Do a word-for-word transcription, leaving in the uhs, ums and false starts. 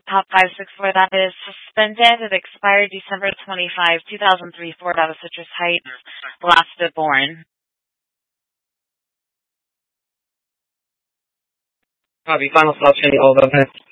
Top five six four that is suspended. It expired December twenty-fifth, two thousand three. Ford out of Citrus Heights. Blasted born. Copy. Final stop, Cheney, all of them.